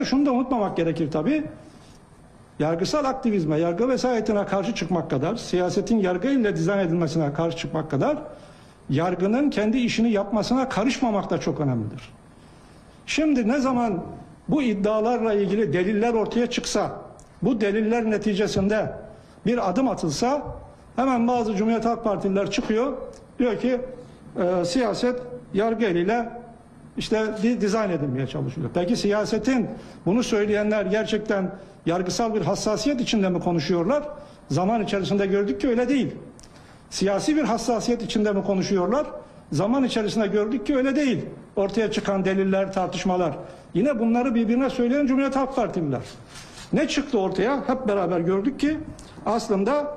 Şunu da unutmamak gerekir tabii. Yargısal aktivizme, yargı vesayetine karşı çıkmak kadar, siyasetin yargı ile dizayn edilmesine karşı çıkmak kadar, yargının kendi işini yapmasına karışmamak da çok önemlidir. Şimdi ne zaman bu iddialarla ilgili deliller ortaya çıksa, bu deliller neticesinde bir adım atılsa, hemen bazı Cumhuriyet Halk Partililer çıkıyor, diyor ki siyaset yargı eliyle işte dizayn edilmeye çalışıyor. Peki siyasetin bunu söyleyenler gerçekten yargısal bir hassasiyet içinde mi konuşuyorlar? Zaman içerisinde gördük ki öyle değil. Siyasi bir hassasiyet içinde mi konuşuyorlar? Zaman içerisinde gördük ki öyle değil. Ortaya çıkan deliller, tartışmalar. Yine bunları birbirine söyleyen Cumhuriyet Halk Partililer. Ne çıktı ortaya? Hep beraber gördük ki aslında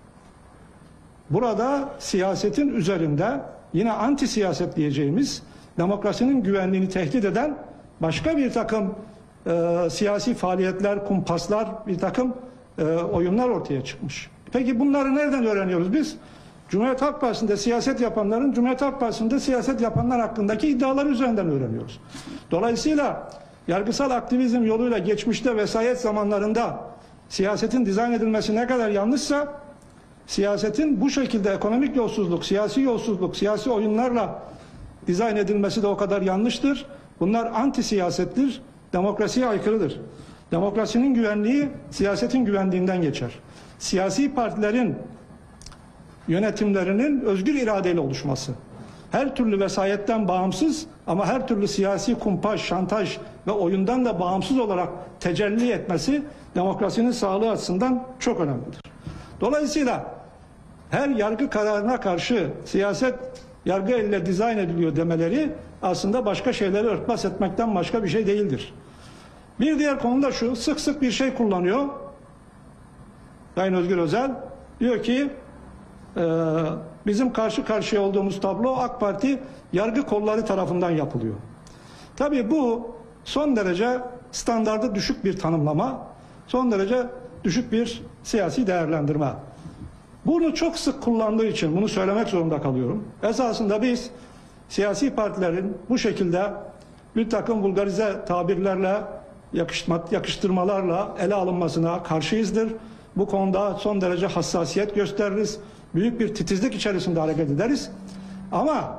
burada siyasetin üzerinde yine anti siyaset diyeceğimiz, demokrasinin güvenliğini tehdit eden başka bir takım siyasi faaliyetler, kumpaslar, bir takım oyunlar ortaya çıkmış. Peki bunları nereden öğreniyoruz biz? Cumhuriyet Halk Partisi'nde siyaset yapanların, Cumhuriyet Halk Partisi'nde siyaset yapanlar hakkındaki iddialar üzerinden öğreniyoruz. Dolayısıyla yargısal aktivizm yoluyla geçmişte vesayet zamanlarında siyasetin dizayn edilmesi ne kadar yanlışsa, siyasetin bu şekilde ekonomik yolsuzluk, siyasi oyunlarla dizayn edilmesi de o kadar yanlıştır. Bunlar anti siyasettir, demokrasiye aykırıdır. Demokrasinin güvenliği siyasetin güvenliğinden geçer. Siyasi partilerin yönetimlerinin özgür iradeyle oluşması, her türlü vesayetten bağımsız ama her türlü siyasi kumpaj, şantaj ve oyundan da bağımsız olarak tecelli etmesi demokrasinin sağlığı açısından çok önemlidir. Dolayısıyla her yargı kararına karşı siyaset yargı eliyle dizayn ediliyor demeleri aslında başka şeyleri örtbas etmekten başka bir şey değildir. Bir diğer konu da şu, sık sık bir şey kullanıyor Sayın Özgür Özel. Diyor ki bizim karşı karşıya olduğumuz tablo AK Parti yargı kolları tarafından yapılıyor. Tabii bu son derece standardı düşük bir tanımlama, son derece düşük bir siyasi değerlendirme. Bunu çok sık kullandığı için bunu söylemek zorunda kalıyorum. Esasında biz siyasi partilerin bu şekilde bir takım vulgarize tabirlerle, yakıştırmalarla ele alınmasına karşıyızdır. Bu konuda son derece hassasiyet gösteririz. Büyük bir titizlik içerisinde hareket ederiz. Ama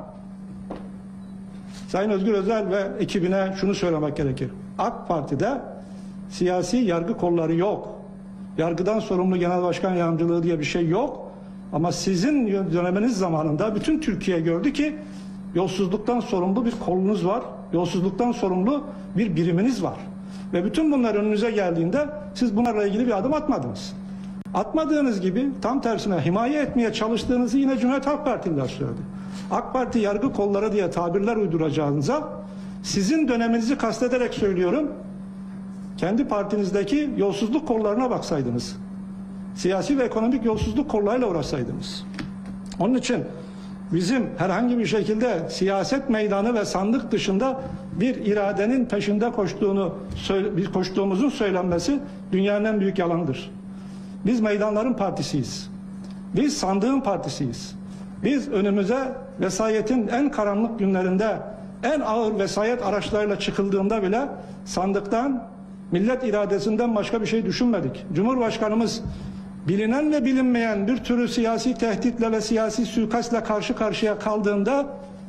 Sayın Özgür Özel ve ekibine şunu söylemek gerekir. AK Parti'de siyasi yargı kolları yok. Yargıdan sorumlu genel başkan yardımcılığı diye bir şey yok. Ama sizin döneminiz zamanında bütün Türkiye gördü ki yolsuzluktan sorumlu bir kolunuz var. Yolsuzluktan sorumlu bir biriminiz var. Ve bütün bunlar önünüze geldiğinde siz bunlarla ilgili bir adım atmadınız. Atmadığınız gibi tam tersine himaye etmeye çalıştığınızı yine Cumhuriyet Halk Partililer söyledi. AK Parti yargı kolları diye tabirler uyduracağınıza sizin döneminizi kastederek söylüyorum. Kendi partinizdeki yolsuzluk kollarına baksaydınız. Siyasi ve ekonomik yolsuzluk kollarıyla uğraşsaydınız. Onun için bizim herhangi bir şekilde siyaset meydanı ve sandık dışında bir iradenin peşinde koştuğumuzun söylenmesi dünyanın en büyük yalanıdır. Biz meydanların partisiyiz. Biz sandığın partisiyiz. Biz önümüze vesayetin en karanlık günlerinde en ağır vesayet araçlarıyla çıkıldığında bile sandıktan, millet iradesinden başka bir şey düşünmedik. Cumhurbaşkanımız bilinen ve bilinmeyen bir türlü siyasi tehditle ve siyasi suikastla karşı karşıya kaldığında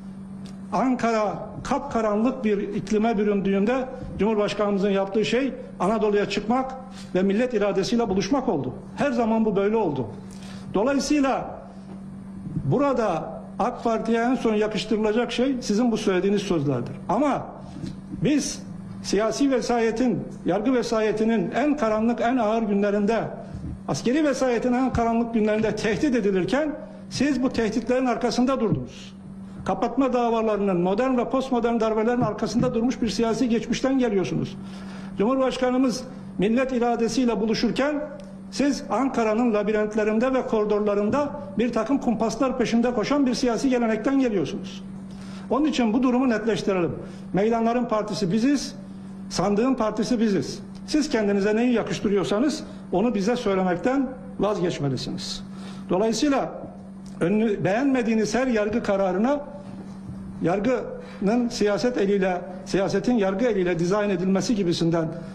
Ankara kapkaranlık bir iklime büründüğünde Cumhurbaşkanımızın yaptığı şey Anadolu'ya çıkmak ve millet iradesiyle buluşmak oldu. Her zaman bu böyle oldu. Dolayısıyla burada AK Parti'ye en son yakıştırılacak şey sizin bu söylediğiniz sözlerdir. Ama biz siyasi vesayetin, yargı vesayetinin en karanlık, en ağır günlerinde, askeri vesayetin en karanlık günlerinde tehdit edilirken siz bu tehditlerin arkasında durdunuz. Kapatma davalarının, modern ve postmodern darbelerin arkasında durmuş bir siyasi geçmişten geliyorsunuz. Cumhurbaşkanımız millet iradesiyle buluşurken siz Ankara'nın labirentlerinde ve koridorlarında bir takım kumpaslar peşinde koşan bir siyasi gelenekten geliyorsunuz. Onun için bu durumu netleştirelim. Meydanların partisi biziz, sandığın partisi biziz. Siz kendinize neyi yakıştırıyorsanız onu bize söylemekten vazgeçmelisiniz. Dolayısıyla beğenmediğiniz her yargı kararına yargının siyasetin yargı eliyle dizayn edilmesi gibisinden